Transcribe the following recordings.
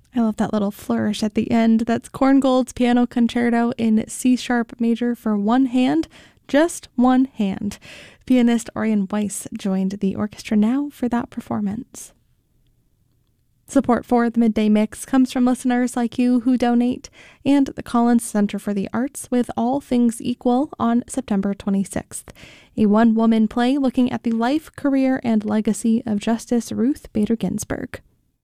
I love that little flourish at the end. That's Korngold's Piano Concerto in C-sharp major for one hand, just one hand. Pianist Orion Weiss joined the orchestra now for that performance. Support for the Midday Mix comes from listeners like you who donate, and the Collins Center for the Arts with All Things Equal on September 26th, a one-woman play looking at the life, career, and legacy of Justice Ruth Bader Ginsburg.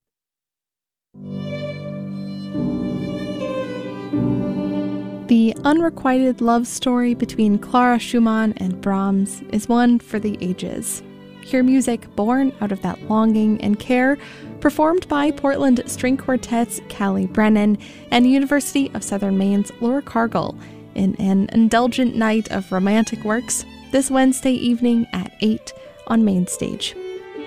The unrequited love story between Clara Schumann and Brahms is one for the ages. Hear music born out of that longing and care, performed by Portland String Quartet's Callie Brennan and University of Southern Maine's Laura Cargill in an indulgent night of romantic works this Wednesday evening at 8 on Main Stage.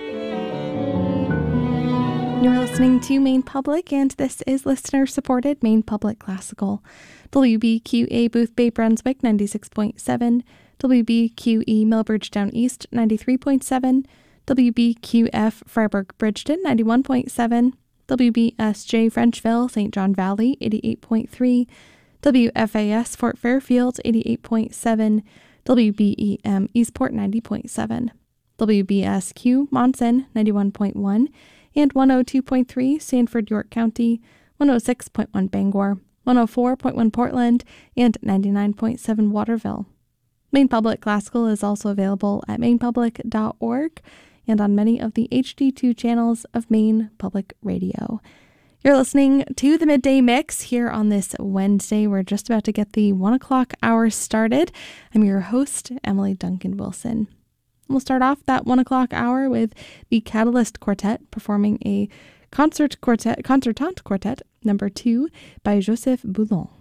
You're listening to Maine Public, and this is listener-supported Maine Public Classical. WBQA Booth Bay Brunswick 96.7, WBQE Millbridge Down East 93.7, WBQF Freiburg Bridgeton 91.7, WBSJ Frenchville St. John Valley 88.3, WFAS Fort Fairfield 88.7, WBEM Eastport 90.7, WBSQ Monson 91.1, and 102.3 Sanford York County, 106.1 Bangor, 104.1 Portland, and 99.7 Waterville. Maine Public Classical is also available at mainepublic.org and on many of the HD2 channels of Maine Public Radio. You're listening to the Midday Mix here on this Wednesday. We're just about to get the 1 o'clock hour started. I'm your host, Emily Duncan Wilson. We'll start off that 1 o'clock hour with the Catalyst Quartet performing a concertante quartet number 2 by Joseph Boulon.